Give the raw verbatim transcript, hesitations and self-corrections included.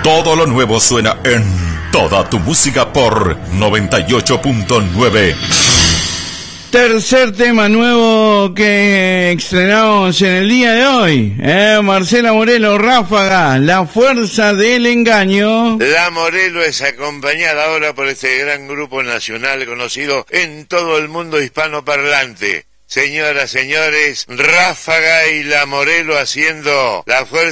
Todo lo nuevo suena en Toda tu Música por noventa y ocho punto nueve. Tercer tema nuevo que estrenamos en el día de hoy, eh, Marcela Morelo, Ráfaga, La Fuerza del Engaño. La Morelo es acompañada ahora por este gran grupo nacional conocido en todo el mundo hispanoparlante. Señoras, señores, Ráfaga y La Morelo haciendo La Fuerza